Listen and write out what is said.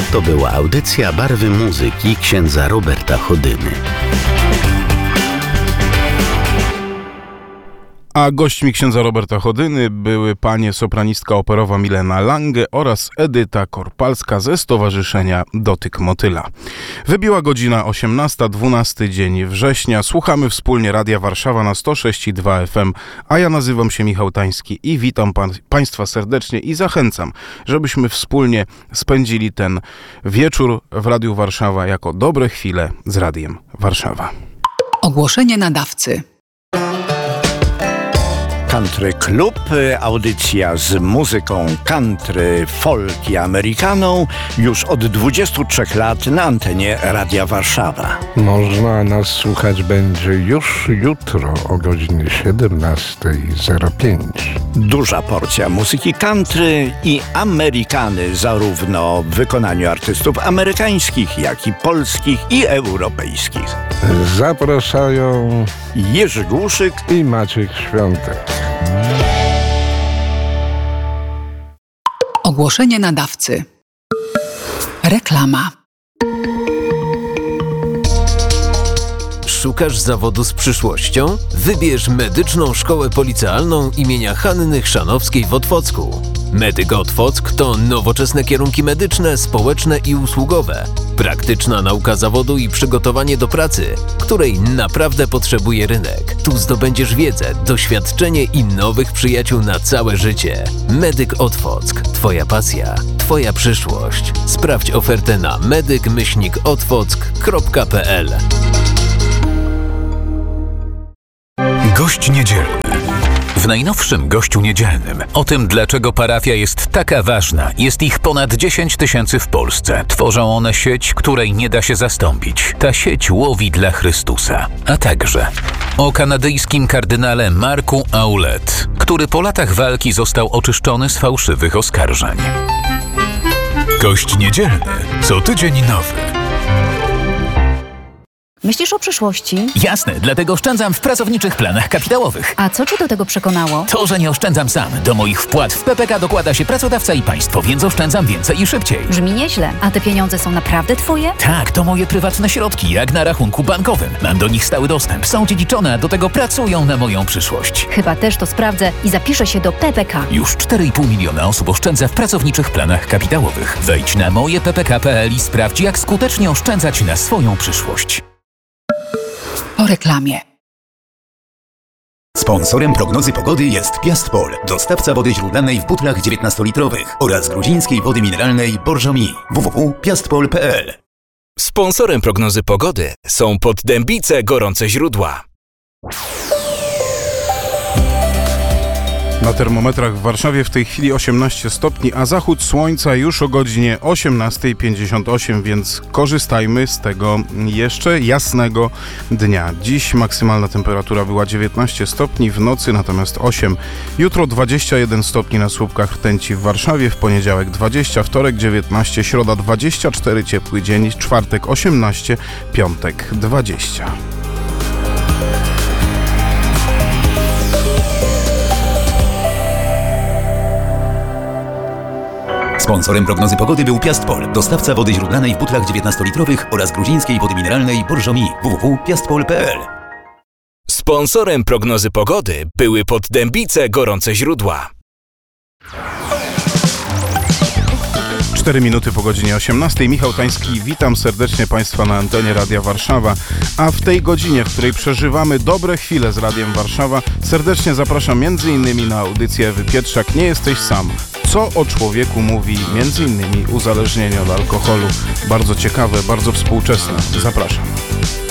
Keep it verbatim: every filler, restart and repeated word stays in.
To była audycja Barwy Muzyki księdza Roberta Chodyny. A gośćmi księdza Roberta Chodyny były panie sopranistka operowa Milena Lange oraz Edyta Korpalska ze Stowarzyszenia Dotyk Motyla. Wybiła godzina osiemnasta, dwunasty dzień września. Słuchamy wspólnie Radia Warszawa na sto sześć i dwa F M, a ja nazywam się Michał Tański i witam pan, Państwa serdecznie i zachęcam, żebyśmy wspólnie spędzili ten wieczór w Radiu Warszawa jako dobre chwile z Radiem Warszawa. Ogłoszenie nadawcy. Country Club, audycja z muzyką country, folk i amerykaną już od dwudziestu trzech lat na antenie Radia Warszawa. Można nas słuchać będzie już jutro o godzinie siedemnasta zero pięć. Duża porcja muzyki country i amerykany, zarówno w wykonaniu artystów amerykańskich, jak i polskich i europejskich. Zapraszają Jerzy Głuszyk i Maciek Świątek. Ogłoszenie nadawcy. Reklama. Szukasz zawodu z przyszłością? Wybierz Medyczną Szkołę Policealną imienia Hanny Chrzanowskiej w Otwocku. Medyk Otwock to nowoczesne kierunki medyczne, społeczne i usługowe. Praktyczna nauka zawodu i przygotowanie do pracy, której naprawdę potrzebuje rynek. Tu zdobędziesz wiedzę, doświadczenie i nowych przyjaciół na całe życie. Medyk Otwock. Twoja pasja, Twoja przyszłość. Sprawdź ofertę na medyk myślnik otwock kropka p l. Gość niedzielny. W najnowszym Gościu Niedzielnym o tym, dlaczego parafia jest taka ważna. Jest ich ponad dziesięć tysięcy w Polsce. Tworzą one sieć, której nie da się zastąpić. Ta sieć łowi dla Chrystusa. A także o kanadyjskim kardynale Marku Ouellet, który po latach walki został oczyszczony z fałszywych oskarżeń. Gość Niedzielny. Co tydzień nowy. Myślisz o przyszłości? Jasne, dlatego oszczędzam w pracowniczych planach kapitałowych. A co cię do tego przekonało? To, że nie oszczędzam sam. Do moich wpłat w P P K dokłada się pracodawca i państwo, więc oszczędzam więcej i szybciej. Brzmi nieźle. A te pieniądze są naprawdę twoje? Tak, to moje prywatne środki, jak na rachunku bankowym. Mam do nich stały dostęp, są dziedziczone, a do tego pracują na moją przyszłość. Chyba też to sprawdzę i zapiszę się do P P K. Już cztery i pół miliona osób oszczędza w pracowniczych planach kapitałowych. Wejdź na moje p p k kropka p l i sprawdź, jak skutecznie oszczędzać na swoją przyszłość. Po reklamie. Sponsorem prognozy pogody jest Piastpol, dostawca wody źródlanej w butlach dziewiętnastolitrowych oraz gruzińskiej wody mineralnej Borżomi. w w w kropka piastpol kropka p l. Sponsorem prognozy pogody są Poddębice Gorące Źródła. Na termometrach w Warszawie w tej chwili osiemnaście stopni, a zachód słońca już o godzinie osiemnasta pięćdziesiąt osiem, więc korzystajmy z tego jeszcze jasnego dnia. Dziś maksymalna temperatura była dziewiętnaście stopni, w nocy natomiast osiem. Jutro dwadzieścia jeden stopni na słupkach rtęci w Warszawie, w poniedziałek dwadzieścia, wtorek dziewiętnaście, środa dwadzieścia cztery, ciepły dzień, czwartek osiemnaście, piątek dwadzieścia. Sponsorem prognozy pogody był Piastpol, dostawca wody źródlanej w butlach dziewiętnastolitrowych oraz gruzińskiej wody mineralnej Borżomi. w w w kropka piastpol kropka p l. Sponsorem prognozy pogody były Poddębice Gorące Źródła. cztery minuty po godzinie osiemnastej. Michał Tański, witam serdecznie Państwa na antenie Radia Warszawa. A w tej godzinie, w której przeżywamy dobre chwile z Radiem Warszawa, serdecznie zapraszam m.in. na audycję Ewy Pietrzak Nie jesteś sam. Co o człowieku mówi m.in. uzależnienie od alkoholu. Bardzo ciekawe, bardzo współczesne. Zapraszam.